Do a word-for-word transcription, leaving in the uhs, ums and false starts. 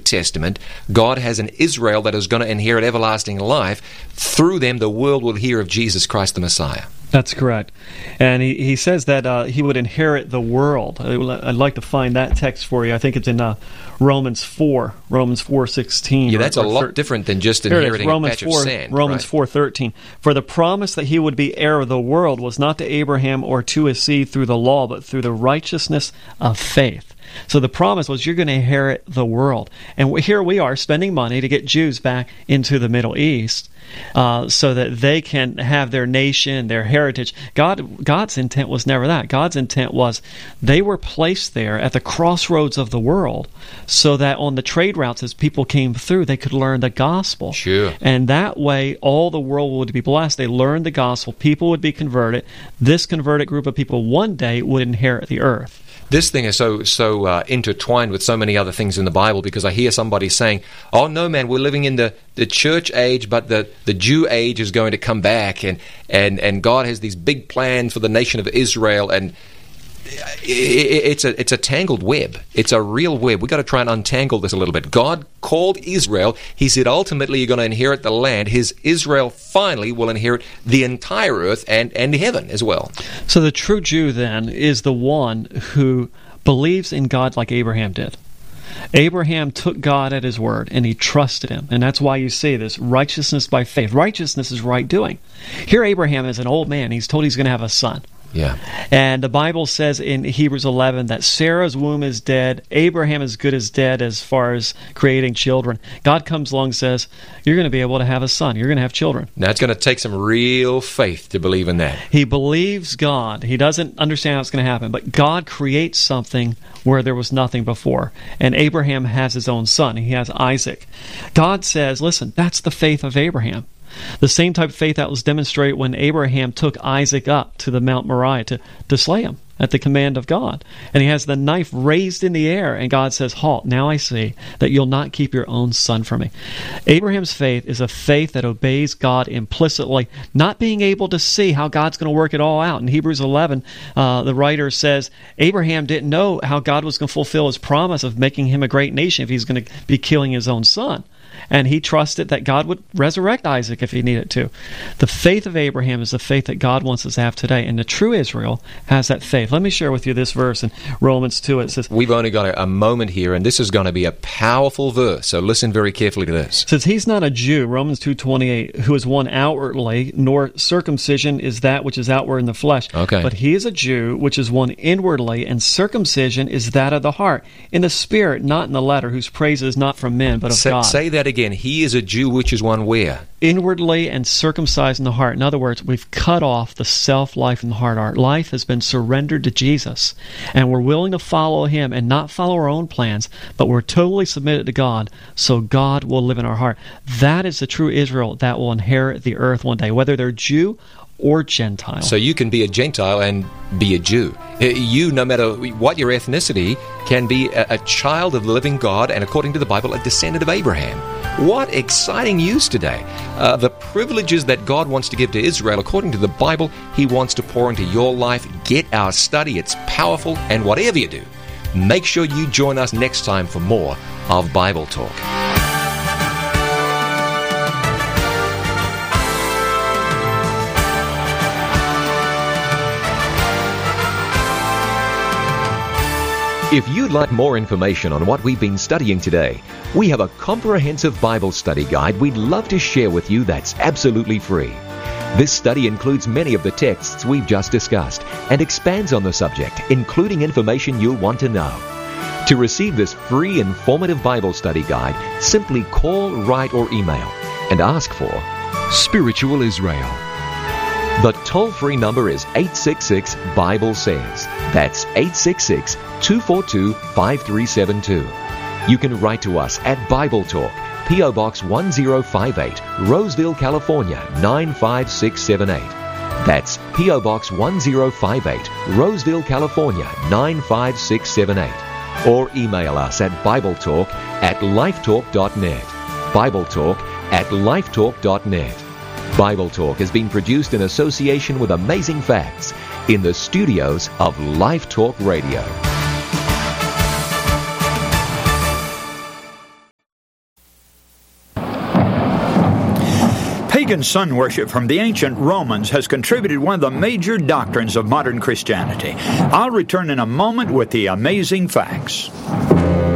Testament, God has an Israel that is going to inherit everlasting life. Through them, the world will hear of Jesus Christ the Messiah. That's correct. And he, he says that uh, he would inherit the world. I'd like to find that text for you. I think it's in uh, Romans four, Romans four sixteen. Yeah, that's or, a or lot thir- different than just inheriting Romans a patch four, of sand. Romans right? four thirteen. For the promise that he would be heir of the world was not to Abraham or to his seed through the law, but through the righteousness of faith. So the promise was you're going to inherit the world. And here we are spending money to get Jews back into the Middle East uh, so that they can have their nation, their heritage. God, God's intent was never that. God's intent was they were placed there at the crossroads of the world so that on the trade routes as people came through, they could learn the gospel. Sure. And that way, all the world would be blessed. They learned the gospel. People would be converted. This converted group of people one day would inherit the earth. This thing is so so uh, intertwined with so many other things in the Bible, because I hear somebody saying, oh, no, man, we're living in the, the church age, but the, the Jew age is going to come back, and, and, and God has these big plans for the nation of Israel, and it's a it's a tangled web. It's a real web. We've got to try and untangle this a little bit. God called Israel. He said, ultimately, you're going to inherit the land. His Israel finally will inherit the entire earth and, and heaven as well. So the true Jew, then, is the one who believes in God like Abraham did. Abraham took God at his word, and he trusted him. And that's why you see this righteousness by faith. Righteousness is right doing. Here Abraham is an old man. He's told he's going to have a son. Yeah. And the Bible says in Hebrews eleven that Sarah's womb is dead. Abraham is good as dead as far as creating children. God comes along and says, you're going to be able to have a son. You're going to have children. Now, it's going to take some real faith to believe in that. He believes God. He doesn't understand how it's going to happen. But God creates something where there was nothing before. And Abraham has his own son. He has Isaac. God says, listen, that's the faith of Abraham. The same type of faith that was demonstrated when Abraham took Isaac up to the Mount Moriah to, to slay him at the command of God. And he has the knife raised in the air, and God says, halt, now I see that you'll not keep your own son from me. Abraham's faith is a faith that obeys God implicitly, not being able to see how God's going to work it all out. In Hebrews eleven, uh, the writer says, Abraham didn't know how God was going to fulfill his promise of making him a great nation if he's going to be killing his own son. And he trusted that God would resurrect Isaac if he needed to. The faith of Abraham is the faith that God wants us to have today. And the true Israel has that faith. Let me share with you this verse in Romans two. It says, we've only got a, a moment here, and this is going to be a powerful verse. So listen very carefully to this. It says, he's not a Jew, Romans two twenty-eight, who is one outwardly, nor circumcision is that which is outward in the flesh. Okay. But he is a Jew, which is one inwardly, and circumcision is that of the heart, in the spirit, not in the letter, whose praise is not from men, but of say, God. Say that again. He is a Jew, which is one where? Inwardly and circumcised in the heart. In other words, we've cut off the self-life in the heart. Our life has been surrendered to Jesus, and we're willing to follow Him and not follow our own plans, but we're totally submitted to God, so God will live in our heart. That is the true Israel that will inherit the earth one day, whether they're Jew or Gentile. So you can be a Gentile and be a Jew. You, no matter what your ethnicity, can be a, a child of the living God and, according to the Bible, a descendant of Abraham. What exciting news today. Uh, the privileges that God wants to give to Israel, according to the Bible, He wants to pour into your life. Get our study. It's powerful. And whatever you do, make sure you join us next time for more of Bible Talk. If you'd like more information on what we've been studying today, we have a comprehensive Bible study guide we'd love to share with you that's absolutely free. This study includes many of the texts we've just discussed and expands on the subject, including information you'll want to know. To receive this free, informative Bible study guide, simply call, write, or email and ask for Spiritual Israel. The toll-free number is eight six six, Bible says. That's eight six six, two four two, five three seven two. You can write to us at Bible Talk, P O Box one zero five eight, Roseville, California, nine five six seven eight. That's P O Box one zero five eight, Roseville, California, nine five six seven eight. Or email us at BibleTalk at lifetalk dot net. BibleTalk at lifetalk dot net. Bible Talk has been produced in association with Amazing Facts in the studios of Life Talk Radio. Pagan sun worship from the ancient Romans has contributed one of the major doctrines of modern Christianity. I'll return in a moment with the amazing facts.